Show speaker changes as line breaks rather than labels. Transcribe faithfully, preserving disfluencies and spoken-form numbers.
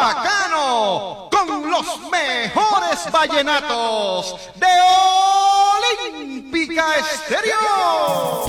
Bacano, con los mejores vallenatos de Olímpica Estéreo.